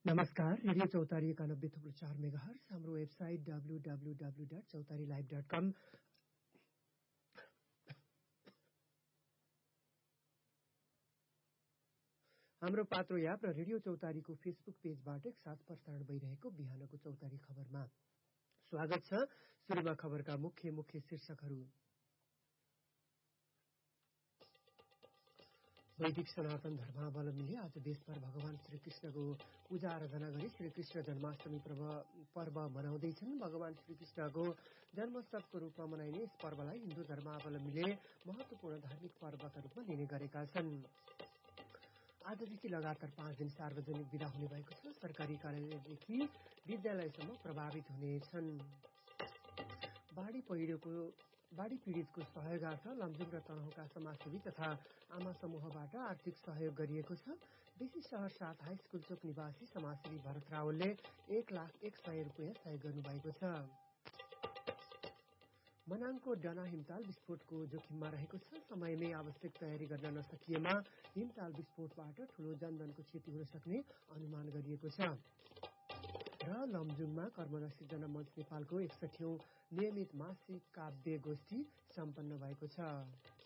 नमस्कार, रेडियो चौतारी 91.4 मेगाहर्ज, हाम्रो वेबसाइट www.chautariLive.com, हाम्रो पात्रो याप र रेडियो चौतारीको फेसबुक पेजबाट एकसाथ प्रसारण भइरहेको बिहानको चौतारी खबरमा स्वागत छ। सुरुमा खबरका मुख्य शीर्षकहरू। वैदिक सनातन धर्मावलम्बीले आज देशभर भगवान श्रीकृष्णको पूजा आराधना गरी श्रीकृष्ण जन्माष्टमी पर्व मनाउँदैछन्। भगवान श्रीकृष्णको जन्मोत्सवको रूपमा मनाइने यस पर्वलाई हिन्दू धर्मावलम्बीले महत्वपूर्ण धार्मिक पर्वका रूपमा लिने गरेका छन्। आजदेखि लगातार 5 दिन सार्वजनिक बिदा हुने भएको छ। सरकारी कार्यालयदेखि विद्यालयसम्म प्रभावित हुनेछन्। बाढ़ी पीड़ितको सहयोगार्थ लमजुङ र तनहुँका समाजसेवी तथा आमा समूहबाट आर्थिक सहयोग गरिएको छ। बेसी शहर 7 हाई स्कूल चोक निवासी समाजसेवी भरत रावलले 1,01,000 रुपियाँ सहयोग गर्नुभएको छ। मनाङको डना हिमताल विस्फोटको जोखिममा रहेको छ। समयमै आवश्यक तयारी गर्न नसकिएमा हिमताल विस्फोटबाट ठूलो जनधनको क्षति हुन सक्ने अनुमान गरिएको छ। र लमजुङमा कर्मरक्षी जनमञ्च नेपालको 61औं नियमित मासिक काव्य गोष्ठी सम्पन्न भएको छ।